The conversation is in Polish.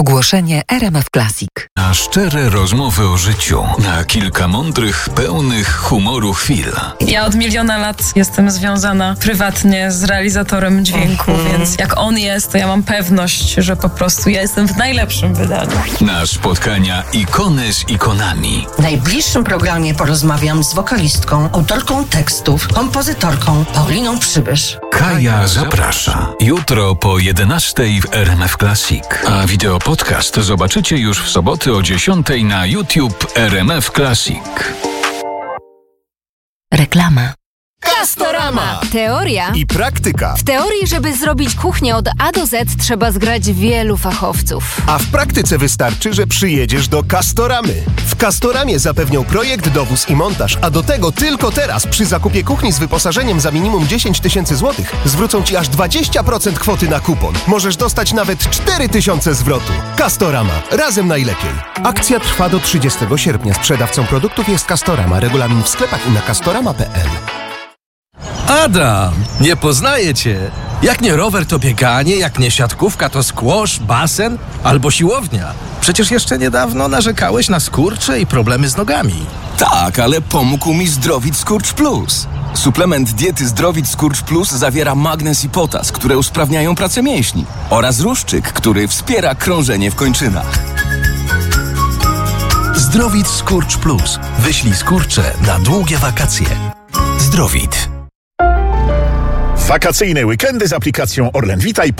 Ogłoszenie RMF Classic. Na szczere rozmowy o życiu, na kilka mądrych, pełnych humoru chwil. Ja od miliona lat jestem związana prywatnie z realizatorem dźwięku, więc jak on jest, to ja mam pewność, że po prostu ja jestem w najlepszym wydaniu. Na spotkania ikony z ikonami. W najbliższym programie porozmawiam z wokalistką, autorką tekstów, kompozytorką Pauliną Przybysz. Kaja zaprasza. Jutro po 11:00 w RMF Classic. A wideopodcast zobaczycie już w soboty o 10:00 na YouTube RMF Classic. Reklama. Castorama! Teoria I praktyka. W teorii, żeby zrobić kuchnię od A do Z, trzeba zgrać wielu fachowców. A w praktyce wystarczy, że przyjedziesz do Castoramy. W Castoramie zapewnią projekt, dowóz i montaż, a do tego tylko teraz przy zakupie kuchni z wyposażeniem za minimum 10 tysięcy złotych zwrócą Ci aż 20% kwoty na kupon. Możesz dostać nawet 4 tysiące zwrotu. Castorama. Razem najlepiej. Akcja trwa do 30 sierpnia. Sprzedawcą produktów jest Castorama. Regulamin w sklepach i na castorama.pl. Adam, nie poznaję cię. Jak nie rower, to bieganie, jak nie siatkówka, to squash, basen albo siłownia. Przecież jeszcze niedawno narzekałeś na skurcze i problemy z nogami. Tak, ale pomógł mi Zdrowit Skurcz Plus. Suplement diety Zdrowit Skurcz Plus zawiera magnez i potas, które usprawniają pracę mięśni, oraz ruszczyk, który wspiera krążenie w kończynach. Zdrowit Skurcz Plus. Wyślij skurcze na długie wakacje. Zdrowit. Wakacyjne weekendy z aplikacją Orlen Witaj.